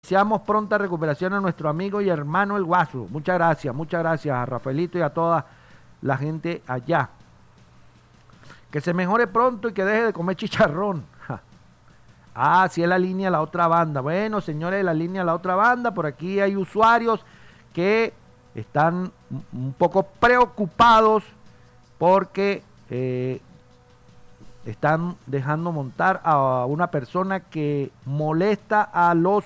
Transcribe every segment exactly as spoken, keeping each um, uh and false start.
Deseamos pronta recuperación a nuestro amigo y hermano el Guaso. Muchas gracias, muchas gracias a Rafaelito y a toda la gente allá. Que se mejore pronto y que deje de comer chicharrón. Ja. Ah, sí es la línea la otra banda. Bueno, señores de la línea la otra banda, por aquí hay usuarios que están un poco preocupados porque eh, están dejando montar a una persona que molesta a los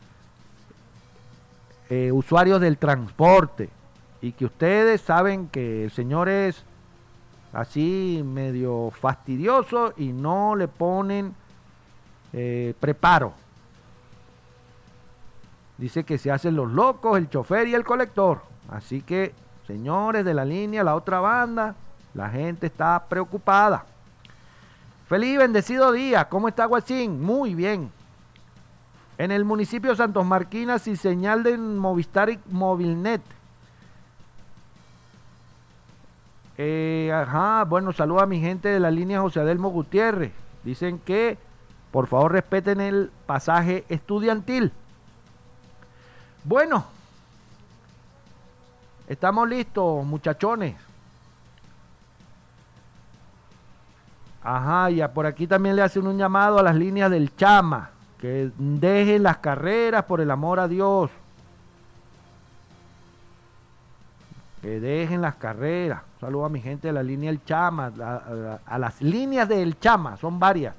eh, usuarios del transporte, y que ustedes saben que el señor es así medio fastidioso y no le ponen eh, preparo. Dice que se hacen los locos el chofer y el colector. Así que, señores de la línea, la otra banda, la gente está preocupada. Feliz y bendecido día. ¿Cómo está, Guachín? Muy bien. En el municipio de Santos Marquinas, sin señal de Movistar y Movilnet. Eh, ajá, bueno, saludo a mi gente de la línea José Adelmo Gutiérrez. Dicen que, por favor, respeten el pasaje estudiantil. Bueno, estamos listos, muchachones. Ajá, y por aquí también le hacen un llamado a las líneas del Chama, que dejen las carreras por el amor a Dios. Que dejen las carreras. Saludo a mi gente de la línea del Chama, a, a, a las líneas del Chama, son varias.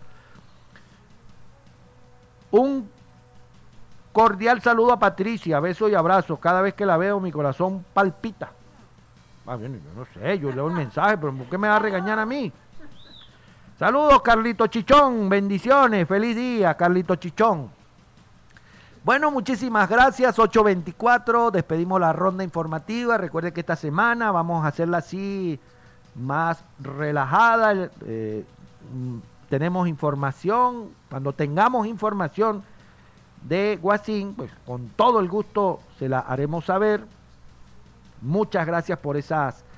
Un cordial saludo a Patricia, beso y abrazo. Cada vez que la veo mi corazón palpita. Ah, bien, yo no sé, yo leo el mensaje, pero ¿por qué me va a regañar a mí? Saludos, Carlito Chichón, bendiciones, feliz día, Carlito Chichón. Bueno, muchísimas gracias, ocho veinticuatro, despedimos la ronda informativa. Recuerde que esta semana vamos a hacerla así más relajada. Eh, tenemos información, cuando tengamos información de Guasín, pues con todo el gusto se la haremos saber. Muchas gracias por esas